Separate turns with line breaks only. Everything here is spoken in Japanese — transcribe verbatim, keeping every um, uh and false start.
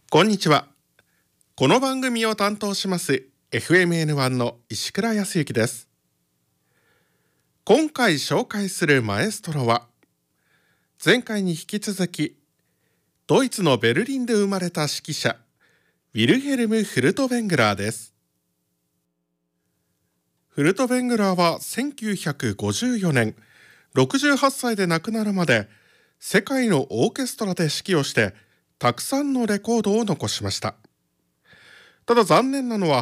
こんにちは。この番組を担当します エフエムエヌワン の石倉康之です。今回紹介するマエストロは、前回に引き続きドイツのベルリンで生まれた指揮者ウィルヘルム・フルトヴェングラーです。フルトヴェングラーはせんきゅうひゃくごじゅうよねんろくじゅうはっさいで亡くなるまで世界のオーケストラで指揮をしてたくさんのレコードを残しました。ただ残念なのは